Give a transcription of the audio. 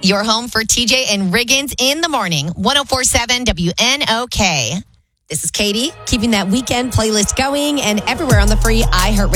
Your home for TJ and Riggins in the morning. 104.7 WNOK. This is Katie, keeping that weekend playlist going and everywhere on the free iHeartRadio